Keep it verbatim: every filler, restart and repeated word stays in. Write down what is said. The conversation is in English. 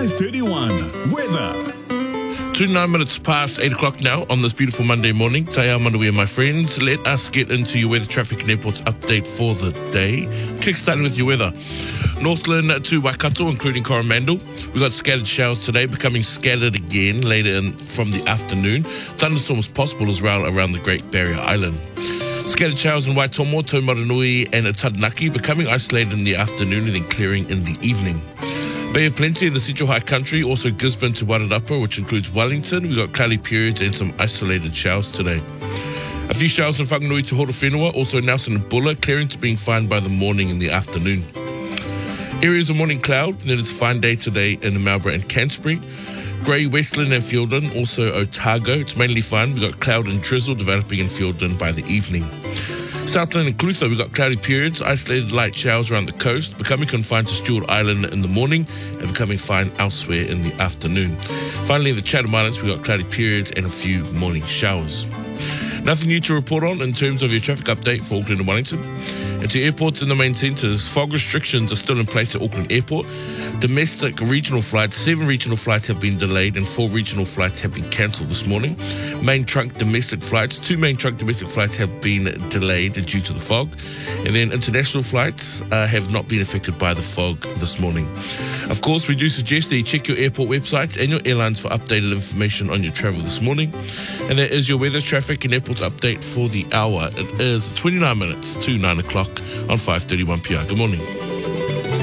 five thirty-one. Weather. twenty-nine minutes past eight o'clock now on this beautiful Monday morning. Taya Manuia, my friends. Let us get into your weather, traffic and airports update for the day. Kickstarting with your weather. Northland to Waikato, including Coromandel. We've got scattered showers today, becoming scattered again later in from the afternoon. Thunderstorms possible as well around the Great Barrier Island. Scattered showers in Waitomo, Taumaranui and Taranaki, becoming isolated in the afternoon and then clearing in the evening. Bay of Plenty in the Central High Country, also Gisborne to Wairarapa, which includes Wellington. We've got cloudy periods and some isolated showers today. A few showers in Whanganui to Horowhenua, also Nelson and Bulla, clearing to being fine by the morning and the afternoon. Areas of morning cloud, then it's a fine day today in Marlborough and Canterbury. Grey, Westland and Fielden, also Otago. It's mainly fine. We've got cloud and drizzle developing in Fielden by the evening. Southland and Clutha, we've got cloudy periods, isolated light showers around the coast, becoming confined to Stewart Island in the morning and becoming fine elsewhere in the afternoon. Finally, in the Chatham Islands, we've got cloudy periods and a few morning showers. Nothing new to report on in terms of your traffic update for Auckland and Wellington. And to airports in the main centres, fog restrictions are still in place at Auckland Airport. Domestic regional flights, seven regional flights have been delayed and four regional flights have been cancelled this morning. Main trunk domestic flights, two main trunk domestic flights have been delayed due to the fog. And then international flights uh, have not been affected by the fog this morning. Of course, we do suggest that you check your airport websites and your airlines for updated information on your travel this morning. And that is your weather, traffic and airports update for the hour. It is twenty-nine minutes to nine o'clock on five thirty-one P R. Good morning.